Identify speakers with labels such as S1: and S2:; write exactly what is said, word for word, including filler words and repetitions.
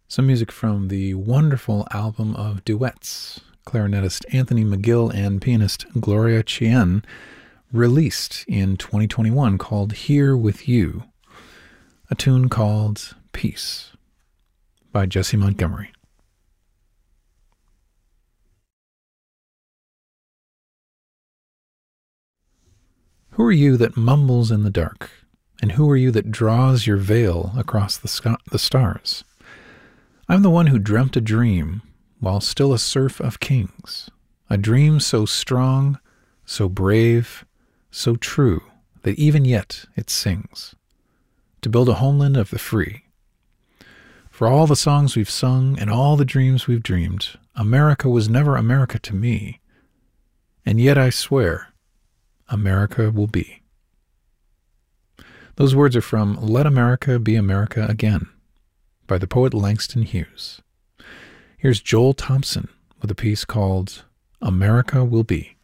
S1: Some music from the wonderful album of duets, clarinetist Anthony McGill and pianist Gloria Chien, released in twenty twenty-one, called Here With You, a tune called Peace by Jesse Montgomery. Who are you that mumbles in the dark? And who are you that draws your veil across the, sc- the stars? I'm the one who dreamt a dream while still a serf of kings, a dream so strong, so brave, so true that even yet it sings, to build a homeland of the free. For all the songs we've sung and all the dreams we've dreamed, America was never America to me, and yet I swear America will be. Those words are from Let America Be America Again by the poet Langston Hughes. Here's Joel Thompson with a piece called America Will Be.